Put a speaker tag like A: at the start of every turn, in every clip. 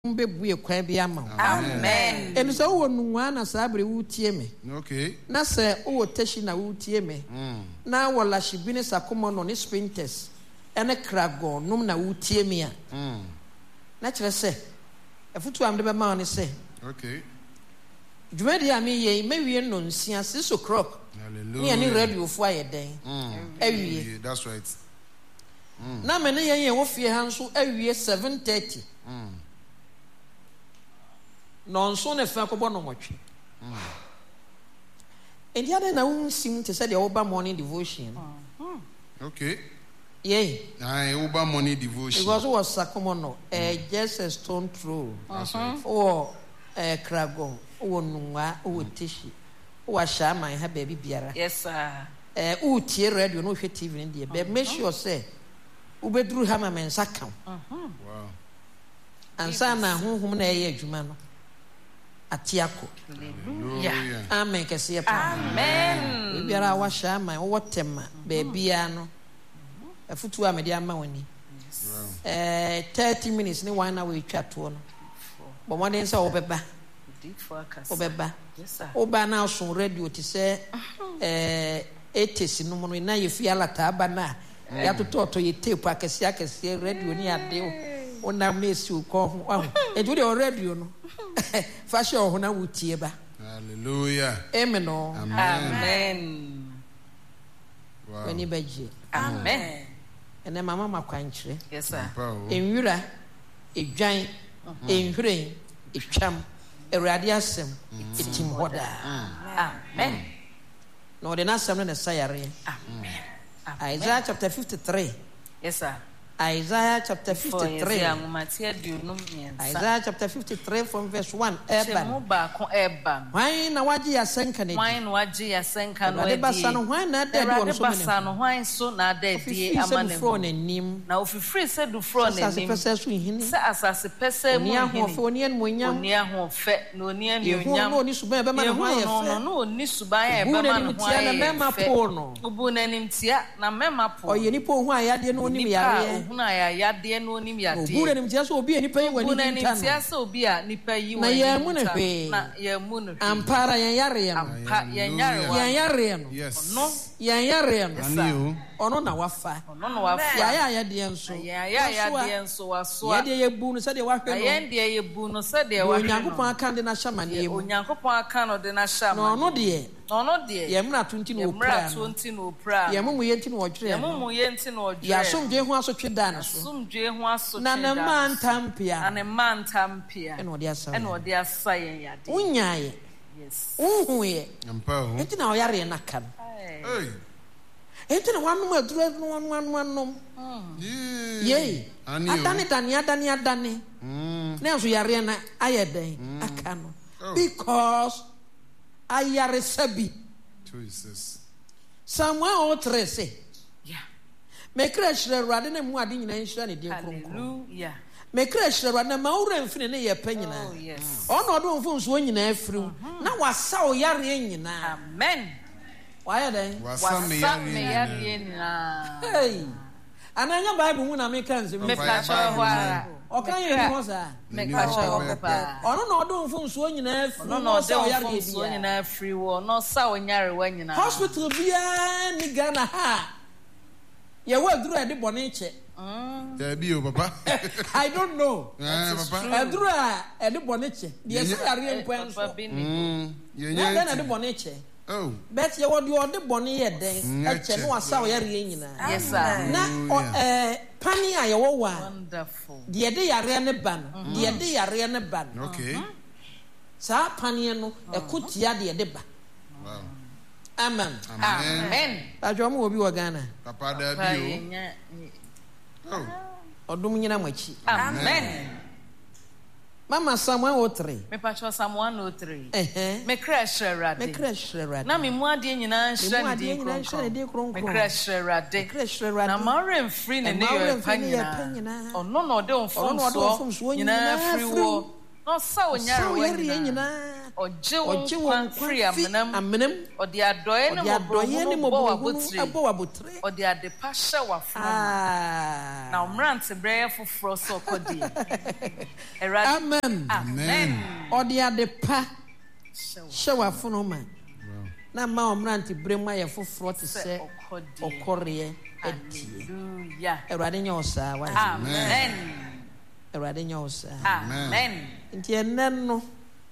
A: Mbebue kwa bi ama.
B: Amen.
A: Enu so wo nwa na sabre wutie me.
B: Okay.
A: Na se wo teshi na wutie me. Na wala shibine sakoma no ne sprinters. Ene kragon num na wutie me a. Na kire se efutu amde be ma ne se.
B: Okay.
A: Dwumadi ami ye mewie no nsia 6 o'clock.
B: Hallelujah.
A: Ni radio fo ayeden. Awie.
B: That's right.
A: Na me ne ye wo fie ha nso awie 7:30. No nso ne fa kobo no motwe. Endi ade na unsim te say the oba morning devotion.
B: Okay.
A: Yeah.
B: Oba morning devotion.
A: Because was sakomo no just a stone throw. Or krago, or nwa, or tishi. Or shama ha baby biara.
C: Yes sir.
A: Tie radio no hwe TV in there. But make sure say ubedru hama men sakam.
B: Wow.
A: Ansa na honhom na eye adwuma no. Atiako.
B: Hallelujah.
A: Amen. Kesiye
C: pa. Amen.
A: Biara wa shama wo tema baabia no. Afutu amede ama wani. 30 minutes ni 1 hour etwa to no. Bo mo den say obeba. Obeba.
C: Yes sir.
A: Oba na so radio ti say 80s no mo na ye fiala ta aba na. Ya to ye tape akese radio ni ade. Ona mesi uko ho. Eju de radio no. Fashion ho na wutie ba.
B: Hallelujah.
A: Amen.
C: Amen.
B: Wow.
A: Wani baje.
C: Amen.
A: Ene mama makwankyere.
C: Yes sir.
A: Enwura, edwan, enhweren, etwam, Awurade asem, etim hoda.
C: Amen.
A: No de na asem no na sayare.
C: Amen.
A: Isaiah chapter 53.
C: Yes sir.
A: Isaiah chapter 53. Isaiah chapter 53 from verse 1. Why na waji ya senka ne?
C: Why na waji ya senka no
A: edi? Basano why na de
C: won so mene? Basano why so na de die amane. Na ofifiri se du fro na nim. Se asase pese mu hini.
A: Oni ahofo
C: oni ahofe na oni anyonyam.
A: No oni suban be ma na ho aye fe.
C: No oni suban e be ma na ho aye. Ubu na nim tia na mema po.
A: Oye ni po ho ayade no oni yare.
C: Na ya de no nim ya de.
A: Obu na nim tia so obi enipa yi wani
C: ntan. Obu na nim tia so obi a nipa yi wani.
A: Na ye mu na hwe.
C: Na ye mu no.
A: Ampara yan yare no.
C: Ampa yan yare
A: no.
B: Yes.
C: No.
A: Yan yare no.
B: Ani o.
A: Ono na wafa.
C: Ono na wafa.
A: Ya de enso.
C: Ya de enso waso.
A: Ya de ye bu no se de wahwe no.
C: Ya de ye bu no se de wahwe no.
A: Onyankopon aka de na hyama ne mu.
C: Onyankopon aka no de na hyama.
A: No no de.
C: No de.
A: Ye mra 20 no opra.
C: Ye mra 20 no opra.
A: Ye mumu ye nti no odwere.
C: Ye mumu ye nti no odwere.
A: Ya somdwe ho asotwe da na so.
C: Somdwe ho asotwe
A: na
C: da.
A: ne man tampia.
C: Na ne man tampia.
A: E no de asa.
C: E no de asa yen ya de.
A: Unyaye.
C: Yes.
A: Uhuye.
B: Ampa ho.
A: Enti na oyare na kan.
B: Hey.
A: Enti na wanum aduru no. Yey. Adani. Na so yare na ayeden aka no. Because ayare sabi.
B: Jesus.
A: Samuel 3 say.
C: Yeah.
A: Me krashre Awurade na mu ade nyina nhira ne din kronkron.
C: Hallelujah.
A: Me krashre Awurade na ma wura mfine ne ye pa nyina.
C: Oh yes.
A: Ono do mfo nso nyina afiriw. Na wasa o yare nyina.
C: Amen.
A: Why then?
B: Wasa me yare
C: nyina.
A: Hey. Ananya Bible mu na me kan se
C: me pa cho hwara.
A: O kan ye ni ho sa.
C: Me pa cho pa.
A: Ono no do mfo nso nyina afiriw.
C: Ono no do mfo nso nyina afiriw. No sa o nyare wa nyina.
A: Hospital bia ni Ghana ha. Ye wa duru e de bone che.
B: Dabi o papa.
A: I don't know.
B: Papa.
A: Duru e de bone che. De se yare mpo enso.
B: Ye
A: nya na de bone che.
B: Oh.
A: Bet ye wo de bone ye den. E che no wasa o yare nyina.
C: Yes sir.
A: Na pani a ye wo wa.
C: Wonderful.
A: De yare ne ban. De yare ne ban.
B: Okay.
A: Sa pani no e kutia de ba.
B: Wow.
A: Amen.
C: Amen.
A: Ajo mo obi wa Ghana.
B: Papa Dabi o. Oh.
A: Odum nyina machi.
C: Amen.
A: Mama Samuel 3.
C: Me pa cho Samuel 3. Me crash Awurade.
A: Me crash Awurade.
C: Na me mu ade nyina nhira ne din kronkron. Me crash Awurade. Na ma remfri ne ne yo pa nyina. Ono no de onfom so nyina free wo. No sa o nyare wa nyina. Oje won free amenam. Odi adoye ne mo
A: abotre.
C: Odi adepa hye wafo. Na omrante breye foforo so kodi.
A: Amen.
B: Amen.
A: Odi adepa hye wafo no man. Na ma omrante brema ye foforo te se okore eti.
C: Hallelujah.
A: Erade nya osa wa.
C: Amen.
A: Erade nya osa.
C: Amen.
A: Nti enen no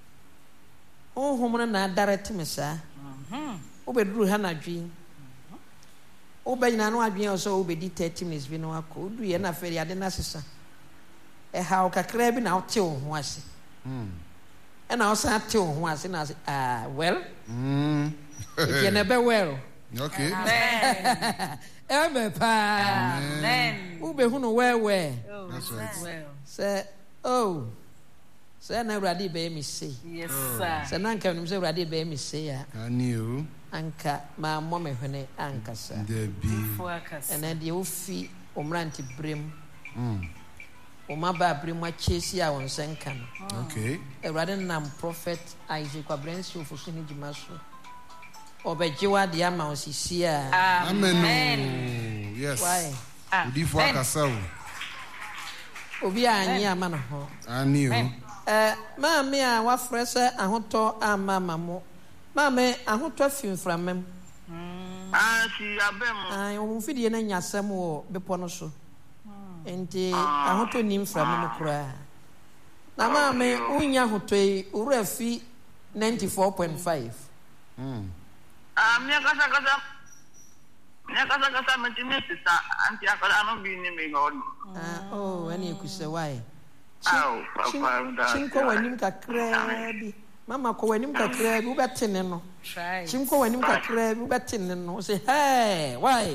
A: ohom na direct me sa. Obeduru ha na dwi. Obanyina no adwen so obedi 30 minutes bi no akọ. Odu ye na feri ade na sesa. Ha o kakra bi na ote wo ho ase. Na o sa te wo ho ase na well. If you well.
B: Okay.
A: Amen.
C: Amen.
A: Ube hunu well.
B: That's right.
A: Say say na Awurade be mi say.
C: Yes sir.
A: Say na nka nim say Awurade be mi say ya.
B: Aniu.
A: Anka ma mo me hwene anka sa.
B: Debi.
C: Focus.
A: Ena de ofi omranti brem. Oma ba brem a chesi a won senka no.
B: Okay.
A: Awurade nam prophet Isaac Abrenso fosu ni jimaso. Obejiwa de ama osisi a.
B: Amen. Yes.
A: Why?
B: Udi fo akasa.
A: Obi anyi ama no ho.
B: Aniu.
A: Maame a wafrɛ sɛ ahotɔ ama mamo. Maame ahotɔ finframem.
D: Si abem.
A: Wo fidie na nyasɛm wɔ bepɔ no so. Enti ahotɔ nim framem koraa. Na maame unya ahotɔ yi owura fi 94.5.
D: Kasa metimi sisa anti akala no bi ni me god.
A: Ani ekusa why?
D: Papa.
A: Chinko wanim kakra bi. Mama ko wanim kakra bi ubetene no.
C: Try.
A: Chinko wanim kakra bi ubetene no. Say hey, why?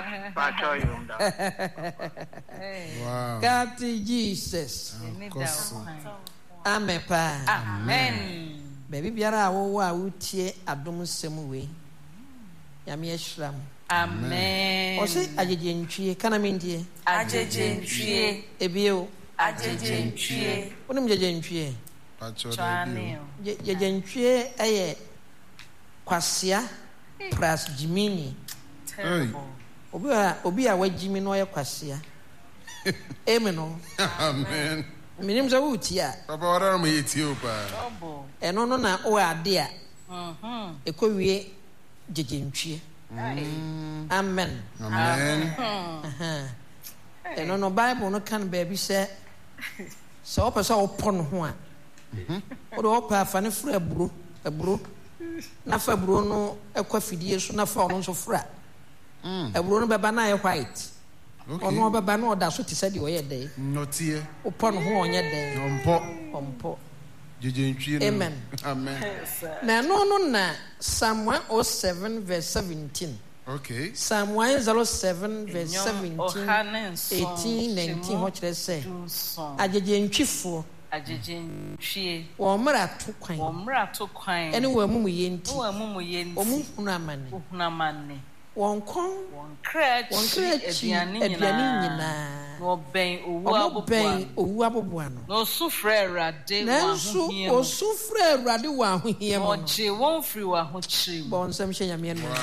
B: Wow.
A: God Jesus. Amen pa.
C: Amen.
A: Baby biara wo wa wutie adom nsem we. Yame ahyiram.
C: Amen.
A: Ose ajeje kana mindie.
C: Ajeje ntwie.
A: Ebio.
C: Ajeje ntwie.
A: Onim jeje ntwie.
C: Chane.
A: Jeje ntwie eye kwasia pras jimini.
C: Terrible.
A: Obi a wajimi no ye kwasia. Amen no.
B: Amen.
A: Minim za wutia.
B: Papa wara mo yetio pa.
C: Trouble.
A: Eno no na o ade a. Ekowie jeje ntwie. Amen.
B: Amen.
A: Eno no Bible no kan baby say so opese opon ho a. O do opa afa ne fra aburo. Na fa aburo no ekwa fidie so na fa ono so fra. Aburo no beba na white.
B: Okay.
A: Ono beba na oda so ti se de oye dey.
B: Notie.
A: Opon ho onye dey. Ompo.
B: Jeje ntwie.
A: Amen.
B: Amen.
A: Na no na Psalm 107 verse 17.
B: Okay.
A: Psalm 107 verse 17, 18, 19 what should I say? Ajeje ntwifo.
C: Ajeje ntwie.
A: Wo mra to kwan.
C: Wo mra to kwan.
A: Ene wo amumu yenti.
C: Wo amumu yenti.
A: Omu hunu amane.
C: Wo hunu amane.
A: Won kon.
C: Won krachi aduane nyina. No ben owu aboboa no. No sufre Awurade wa hohia.
A: No sufre Awurade wa hohia mo.
C: Oje won free wa ho chiri.
A: Bon nsam hye nyame no.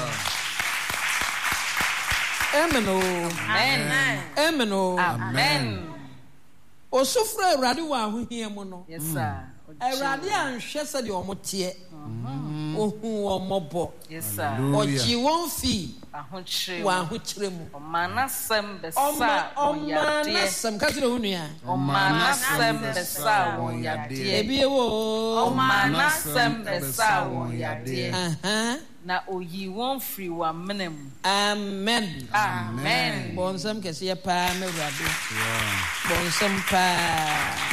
A: Amen.
C: Amen.
A: Amen.
C: Amen.
A: O sufre Awurade wa hohia mo no.
C: Yes sir.
A: Awurade anhwe se de omote. Ohu omobo.
C: Yes sir.
A: Oji won fi
C: ahochire
A: wa ahochire mu.
C: Omanasem besa oyade.
A: Omanasem ka kire hunu ya.
C: Omanasem besa oyade.
A: Ebi ewo.
C: Omanasem besa oyade. Na oyi won free wa menem.
A: Amen.
C: Amen.
A: Bonsam kese ya pa me Awurade. Bonsam pa.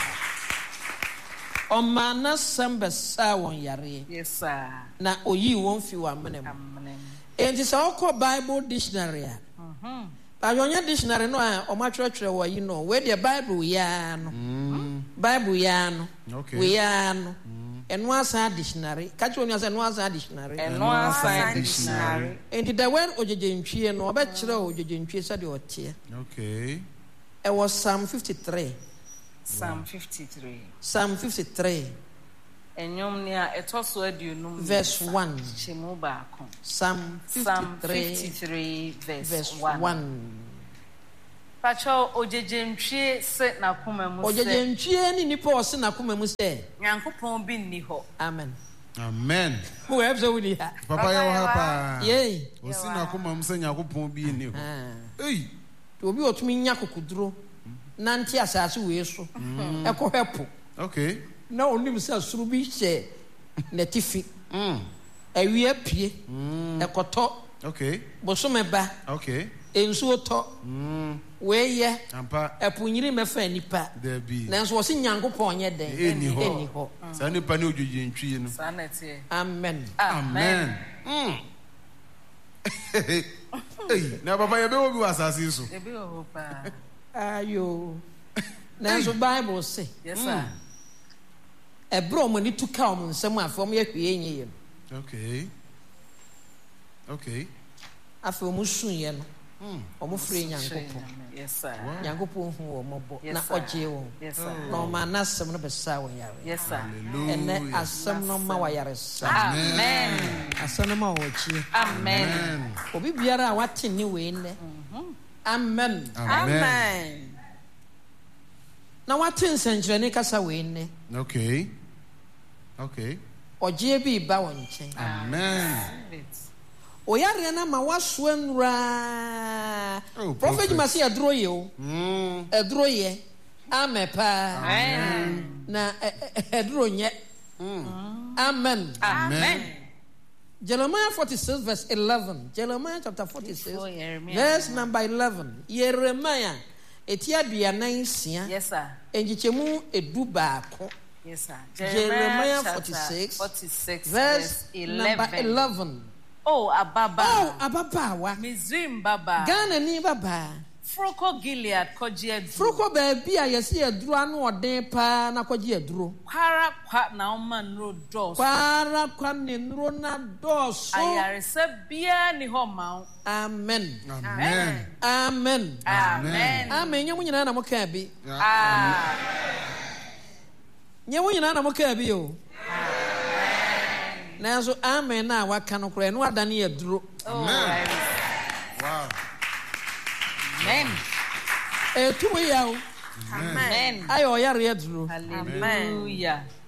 A: Omanasem besa won yare.
C: Yes sir.
A: Na oyi won fi wa menem.
C: Amen.
A: Enti sa okọ Bible dictionary a. Ba yonya dictionary no a o ma twetwere wo yi no. We the Bible ya no. Bible ya no.
B: Okay.
A: We ya no. Eno asa dictionary. Ka che oni asa eno asa dictionary.
C: Eno asa dictionary.
A: Enti the word ojeje ntwie no oba kire ojeje ntwie sa de otie.
B: Okay.
A: It was Psalm 53.
C: Psalm 53.
A: Psalm 53. verse 1. Psalm
C: 53
A: verse 1.
C: Pacho ojejentwie se na koma mu se.
A: Ojejentwie ni nipa o se na koma mu se.
C: Nyankopon bi ni ho.
A: Amen.
B: Amen.
A: Who have so we ha.
B: Papa ya wa pa.
A: Yey.
B: O se na koma mu se Nyankopon bi ni ho. Ei.
A: To obi otumi nya kokuduro. Nanti asase we so. Ekohwepo.
B: Okay.
A: Na onim se asuru bi hye netifi. Awie pie. Ekoto.
B: Okay.
A: Bosome ba.
B: Okay.
A: Ensuo to. Weye.
B: Ampa.
A: Epunyiri mefa nipa.
B: There be.
A: Nanso wo se Nyankopon nye den. Eni ho.
B: Sa nipa ne ojojentwie no.
C: Sa na tie.
A: Amen.
B: Amen. Ei, na papa ye be wo bi wasase so.
C: E be wo pa.
A: Ayo. Nanso Bible say.
C: Yes sir.
A: Ebro mo ni tuka o mo nsem afo mo ye hwe enye ye.
B: Okay. Okay.
A: Afo mo sunye no. Omo free Nyankopon.
C: Yes sir.
A: Nyankopon hu o mobo na oje wo.
C: Yes sir.
A: No ma na asem no be sa wo yare.
C: Yes sir.
B: Hallelujah.
A: Ene asem no ma wa yare sa.
C: Amen.
A: Asem no ma wo chi.
C: Amen.
A: Obi biara a wate ni we ne. Amen.
C: Amen.
A: Na wate nsenkyerene kasa we ne.
B: Okay. Okay.
A: Oje bi ba wo nchen.
B: Amen.
A: Oyare na ma waso enura. Prophet Masi aduro ye o. Aduro ye. Amepa.
C: Amen.
A: Na aduro nye. Amen.
C: Amen.
A: Jeremiah 46 verse 11. Jeremiah chapter 46 verse number 11. Jeremiah etia duanan sia.
C: Yes sir.
A: Enjichemu edu baako.
C: Yes sir.
A: Jeremiah 46 verse number 11.
C: Oh, Ababa.
A: Oh, Ababawa.
C: Mizrim Baba.
A: Ghana ni Baba.
C: Froko Gilead koji eduro.
A: Froko baby a yesi eduro anu oden pa na koji eduro.
C: Kwara kwa na oma nro dos.
A: Kwara kwa ne nro na dos.
C: Ayarese bia ni ho ma.
A: Amen.
B: Amen.
A: Amen.
C: Amen.
A: Amen. Nyamu nyina na moka bi. Nyamu nyina na moka bi o. Nanso amen na waka no kora no adane aduro.
B: Amen. Wow.
C: Amen.
A: Etumo yawo.
C: Amen.
A: Ayo yare aduro.
C: Hallelujah.